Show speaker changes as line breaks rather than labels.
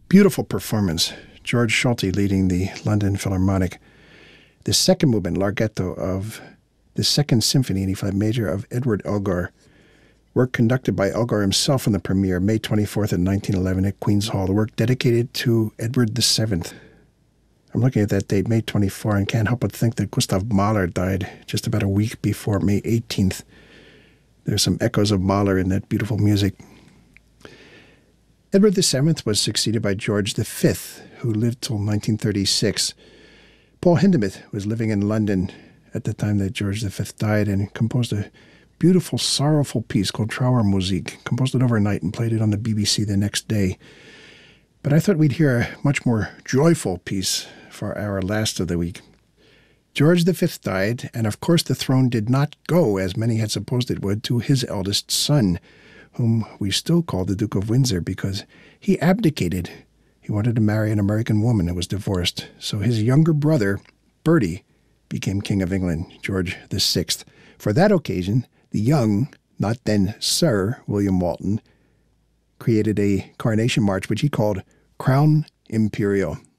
Beautiful performance. George Solti leading the London Philharmonic. The second movement, Larghetto, of the Second Symphony in E-flat major of Edward Elgar. Work conducted by Elgar himself in the premiere, May 24th in 1911 at Queen's Hall. The work dedicated to Edward VII. I'm looking at that date, May 24, and can't help but think that Gustav Mahler died just about a week before May 18th. There's some echoes of Mahler in that beautiful music. Edward VII was succeeded by George V, who lived till 1936. Paul Hindemith was living in London at the time that George V died and composed a beautiful, sorrowful piece called Trauermusik, composed it overnight and played it on the BBC the next day. But I thought we'd hear a much more joyful piece for our last of the week. George V died, and of course the throne did not go, as many had supposed it would, to his eldest son, whom we still call the Duke of Windsor because he abdicated. He wanted to marry an American woman who was divorced. So his younger brother, Bertie, became King of England, George VI. For that occasion, the young, not then Sir William Walton, created a coronation march which he called Crown Imperial.